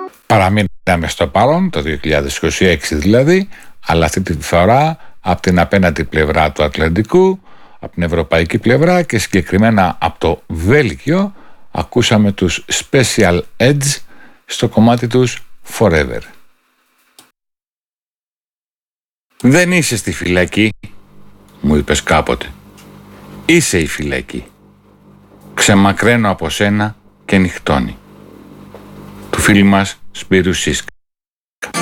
Παραμείναμε στο παρόν, το 2026 δηλαδή, αλλά αυτή τη φορά από την απέναντι πλευρά του Ατλαντικού, από την ευρωπαϊκή πλευρά και συγκεκριμένα από το Βέλγιο, ακούσαμε τους Special Edge στο κομμάτι τους Forever. «Δεν είσαι στη φυλακή», μου είπες κάποτε. «Είσαι η φυλακή. Ξεμακραίνω από σένα και νυχτώνει». Του φίλου μας Σπύρου Σίσκα.